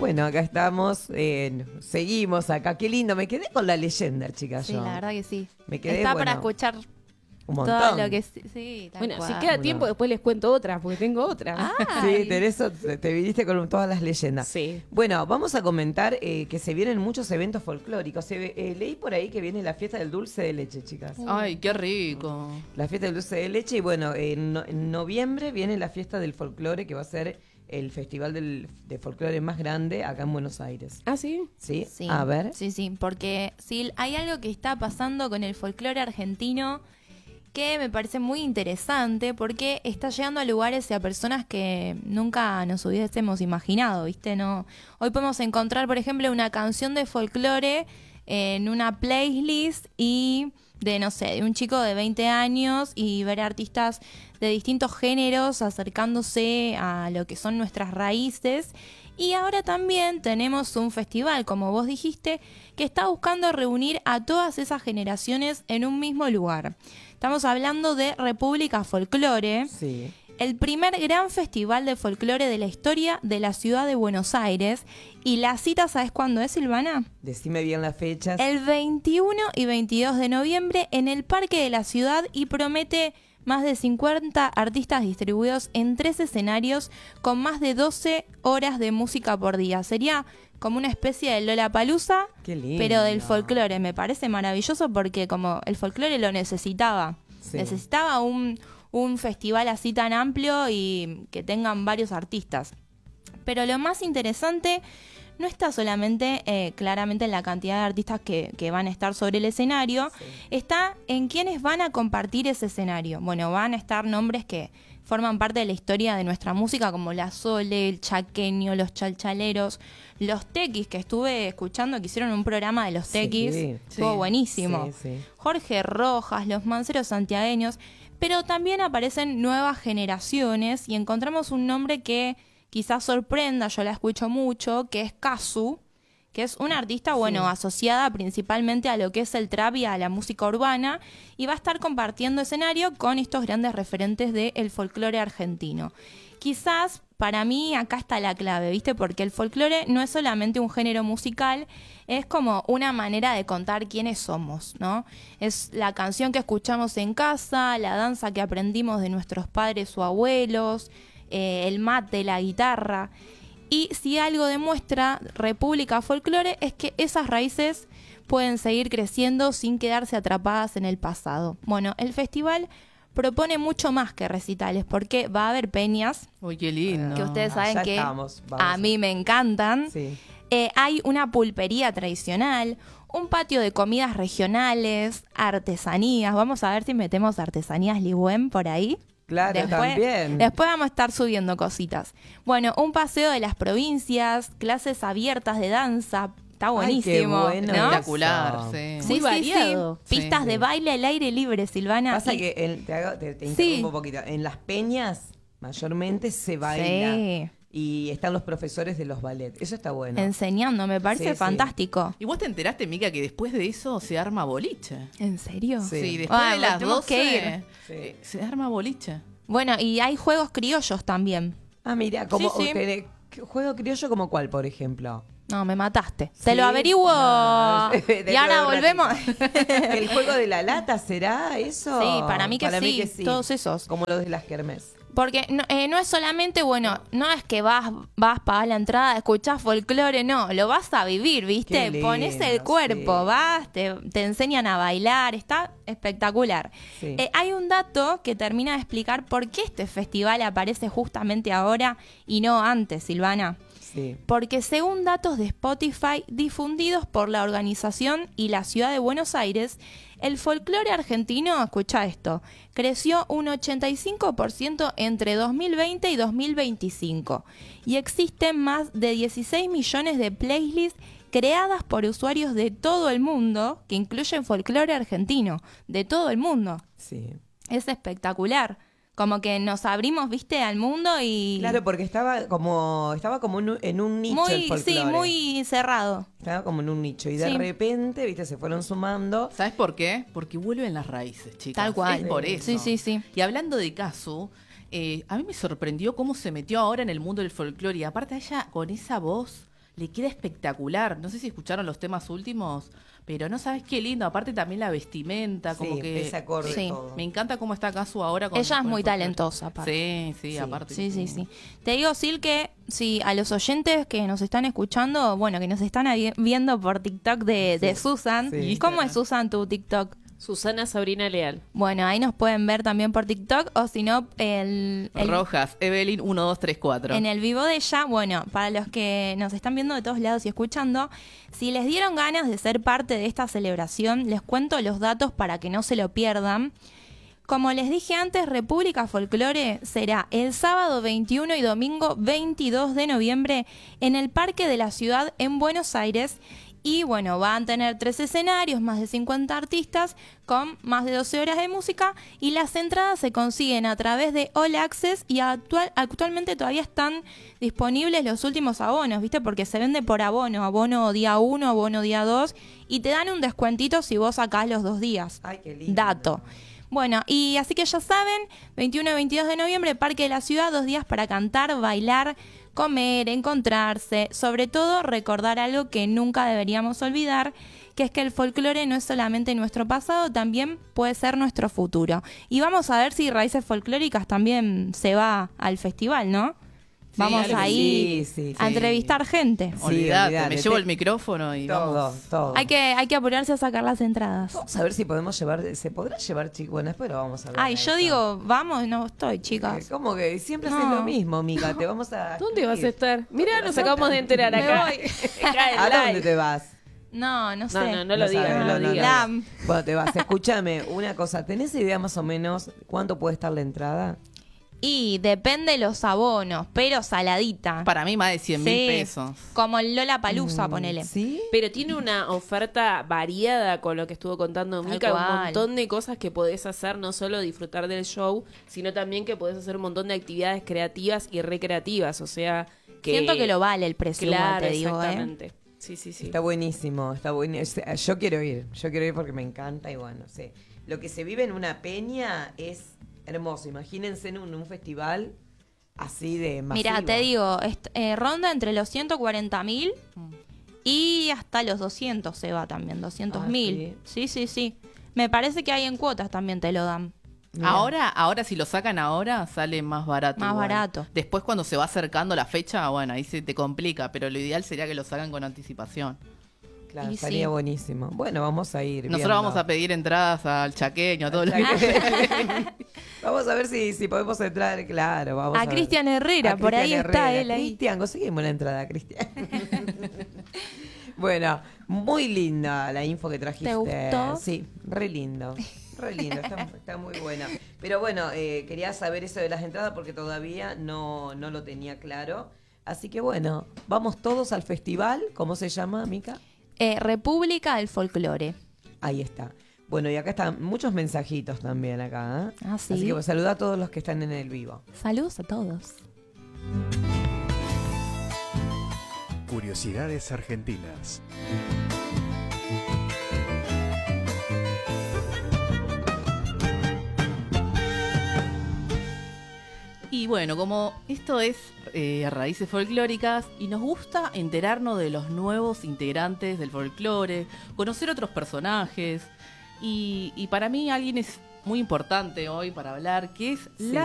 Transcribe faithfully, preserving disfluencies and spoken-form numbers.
Bueno, acá estamos, eh, seguimos acá. Qué lindo, me quedé con la leyenda, chicas. Sí, yo. la verdad que sí. Me quedé, Está bueno, para escuchar un montón. todo lo que... Sí, tal Bueno, cual. si queda Bueno. tiempo, después les cuento otra, porque tengo otra. Ay. Sí, Teresa, te, te viniste con todas las leyendas. Sí. Bueno, vamos a comentar eh, que se vienen muchos eventos folclóricos. Se ve- eh, leí por ahí que viene la fiesta del dulce de leche, chicas. Ay, qué rico. La fiesta del dulce de leche y bueno, en, no- en noviembre viene la fiesta del folclore que va a ser el festival del, de folclore más grande acá en Buenos Aires. ¿Ah, sí? ¿Sí? Sí, A ver. Sí, sí, porque si hay algo que está pasando con el folclore argentino que me parece muy interesante porque está llegando a lugares y a personas que nunca nos hubiésemos imaginado, ¿viste? No, hoy podemos encontrar, por ejemplo, una canción de folclore en una playlist y de, no sé, de un chico de veinte años y ver artistas de distintos géneros acercándose a lo que son nuestras raíces. Y ahora también tenemos un festival, como vos dijiste, que está buscando reunir a todas esas generaciones en un mismo lugar. Estamos hablando de República Folclore, Sí. el primer gran festival de folclore de la historia de la ciudad de Buenos Aires. Y la cita, ¿sabes cuándo es, Silvana? Decime bien las fechas. El veintiuno y veintidós de noviembre en el Parque de la Ciudad y promete más de cincuenta artistas distribuidos en tres escenarios con más de doce horas de música por día. Sería como una especie de Lollapalooza, Qué lindo. pero del folclore. Me parece maravilloso porque como el folclore lo necesitaba. Sí. Necesitaba un, un festival así tan amplio y que tengan varios artistas. Pero lo más interesante no está solamente eh, claramente en la cantidad de artistas que, que van a estar sobre el escenario, Sí. está en quienes van a compartir ese escenario. Bueno, van a estar nombres que forman parte de la historia de nuestra música, como la Sole, el Chaqueño, los Chalchaleros, los Tequis, que estuve escuchando que hicieron un programa de los Tequis, Sí. estuvo Sí. buenísimo. Sí, sí. Jorge Rojas, los Manceros Santiagueños, pero también aparecen nuevas generaciones y encontramos un nombre que quizás sorprenda, yo la escucho mucho, que es Kazu, que es una artista, bueno, asociada principalmente a lo que es el trap y a la música urbana, y va a estar compartiendo escenario con estos grandes referentes del folclore argentino. Quizás, para mí, acá está la clave, ¿viste? Porque el folclore no es solamente un género musical, es como una manera de contar quiénes somos, ¿no? Es la canción que escuchamos en casa, la danza que aprendimos de nuestros padres o abuelos, eh, el mate, la guitarra. Y si algo demuestra República Folclore es que esas raíces pueden seguir creciendo sin quedarse atrapadas en el pasado. Bueno, el festival propone mucho más que recitales porque va a haber peñas, Uy, qué lindo. que ustedes Ah, saben ya que estamos, vamos. a mí me encantan. Sí. Eh, hay una pulpería tradicional, un patio de comidas regionales, artesanías. Vamos a ver si metemos artesanías Ligüen por ahí. Claro, Después, también. después vamos a estar subiendo cositas. Bueno, un paseo de las provincias, clases abiertas de danza. Está Ay, qué buenísimo, bueno ¿no? Espectacular, Eso. sí. Sí, Muy sí, variado. sí. Pistas Sí. de baile al aire libre, Silvana. Pasa Y- que en- te, hago- te, te Sí. interrumpo un poquito. En las peñas mayormente se baila. Sí. Y están los profesores de los ballet. Eso está bueno. enseñando, me parece Sí, sí. fantástico. ¿Y vos te enteraste, Mica, que después de eso se arma boliche? ¿En serio? Sí. Sí, después Ah, de las tenemos doce que ir. Sí. eh, se arma boliche. Bueno, y hay juegos criollos también. Ah, mira, como Sí, sí. tenés- juego criollo como cuál, por ejemplo. No, me mataste. ¿Sí? Te lo averiguo. No, y dentro ahora de un volvemos. ¿El juego de la lata será eso? Sí, para mí que sí, todos esos. Como los de las kermés. Porque no, eh, no es solamente, bueno, no es que vas, vas, pagás la entrada, escuchás folclore, no, lo vas a vivir, ¿viste? Qué lindo, Pones el cuerpo, sí. vas, te, te enseñan a bailar, está espectacular. Sí. Eh, hay un dato que termina de explicar por qué este festival aparece justamente ahora y no antes, Silvana. Sí. Porque según datos de Spotify difundidos por la organización y la ciudad de Buenos Aires, el folclore argentino, escucha esto, creció un ochenta y cinco por ciento entre dos mil veinte y dos mil veinticinco y existen más de dieciséis millones de playlists creadas por usuarios de todo el mundo, que incluyen folclore argentino, de todo el mundo. Sí. Es espectacular. Como que nos abrimos, viste, al mundo y... Claro, porque estaba como estaba como en un, en un nicho el muy, folclore. sí, muy cerrado. Estaba como en un nicho y de Sí. repente, viste, se fueron sumando. ¿Sabes por qué? Porque vuelven las raíces, chicas. Tal cual. Es por eso. Sí, sí, sí. Y hablando de Kazu, eh, a mí me sorprendió cómo se metió ahora en el mundo del folclore. Y aparte ella con esa voz le queda espectacular. No sé si escucharon los temas últimos, pero no sabes qué lindo. Aparte también la vestimenta, como Sí, que... ese acorde Sí. todo. Me encanta cómo está Casu ahora. Con, Ella es con muy el folclore. talentosa, aparte. Sí, sí, Sí. aparte. Sí, sí, sí. Te digo, Sil, que si a los oyentes que nos están escuchando, bueno, que nos están avi- viendo por TikTok de, de Susan, Sí. ¿cómo es Susan tu TikTok? Susana Sabrina Leal. Bueno, ahí nos pueden ver también por TikTok o si no, el, el- Rojas, Evelyn uno dos tres cuatro. en el vivo de ella. Bueno, para los que nos están viendo de todos lados y escuchando, si les dieron ganas de ser parte de esta celebración, les cuento los datos para que no se lo pierdan. Como les dije antes, República Folklore será el sábado veintiuno y domingo veintidós de noviembre en el Parque de la Ciudad en Buenos Aires. Y bueno, van a tener tres escenarios, más de cincuenta artistas, con más de doce horas de música. Y las entradas se consiguen a través de All Access y actual, actualmente todavía están disponibles los últimos abonos, ¿viste? Porque se vende por abono, abono día uno, abono día dos. Y te dan un descuentito si vos sacás los dos días. Ay, qué lindo. Dato. Bueno, y así que ya saben, veintiuno y veintidós de noviembre, Parque de la Ciudad, dos días para cantar, bailar, comer, encontrarse, sobre todo recordar algo que nunca deberíamos olvidar, que es que el folclore no es solamente nuestro pasado, también puede ser nuestro futuro. Y vamos a ver si Raíces Folclóricas también se va al festival, ¿no? Vamos claro que ahí sí, sí, a sí. entrevistar gente. Sí, Olvídate, olvídate. me llevo Te- el micrófono y Todo, vamos. todo. Hay que, hay que apurarse a sacar las entradas. Vamos a ver si podemos llevar, ¿se podrá llevar chicos? Bueno, después lo vamos a ver. Ay, yo digo, vamos, no estoy, chicas. ¿Cómo que siempre No. haces lo mismo, Mica? Te vamos a... ¿Dónde vas a escribir. estar? Mira, ¿Dónde nos vas a acabamos de estar? enterar Me acá. voy. Acá en ¿A dónde live. te vas? No, no sé. No, no, no lo No digas, sabes, no no, lo no, digas. Lam. Bueno, te vas. Escúchame, una cosa. ¿Tenés idea más o menos cuánto puede estar la entrada? Y depende de los abonos, pero saladita. Para mí más de cien mil pesos. Como el Lola Palusa, Mm, ponele. ¿Sí? Pero tiene una oferta variada con lo que estuvo contando Tal Mica, un cual. montón de cosas que podés hacer, no solo disfrutar del show, sino también que podés hacer un montón de actividades creativas y recreativas, o sea, que... Siento que lo vale el precio, igual Claro, te digo, ¿eh? exactamente. Sí, sí, sí. Está buenísimo, está buenísimo. Yo quiero ir, yo quiero ir porque me encanta y bueno, sí. Lo que se vive en una peña es hermoso. Imagínense en un, un festival así de masivo. Mira, te digo, est- eh, ronda entre los ciento cuarenta mil y hasta los doscientos se va también, doscientos Ah, mil. Sí, sí, sí. Me parece que hay en cuotas también te lo dan. Mira. Ahora, ahora si lo sacan ahora, sale más barato. Más igual. barato. Después cuando se va acercando la fecha, bueno, ahí se te complica, pero lo ideal sería que lo sacan con anticipación. Claro, Y estaría sí. buenísimo. Bueno, vamos a ir. Nosotros viendo. vamos a pedir entradas al chaqueño, a todo lo que... Vamos a ver si, si podemos entrar, claro. Vamos a, A ver. Cristian Herrera, A por Cristian ahí está Herrera. él ahí. Cristian, conseguimos la entrada, Cristian. Bueno, muy linda la info que trajiste. ¿Te gustó? Sí, re lindo. Re lindo, está, está muy buena. Pero bueno, eh, quería saber eso de las entradas porque todavía no, no lo tenía claro. Así que bueno, vamos todos al festival. ¿Cómo se llama, Mica? Eh, República del Folclore. Ahí está. Bueno, y acá están muchos mensajitos también acá. ¿eh? Ah, sí. Así que pues, saluda a todos los que están en el vivo. Saludos a todos. Curiosidades argentinas. Y bueno, como esto es eh, Raíces Folclóricas y nos gusta enterarnos de los nuevos integrantes del folclore, conocer otros personajes y, y para mí alguien es muy importante hoy para hablar, que es Sí. la